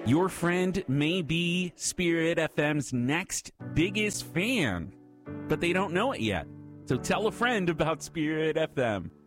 Your friend may be Spirit FM's next biggest fan, but they don't know it yet. So tell a friend about Spirit FM.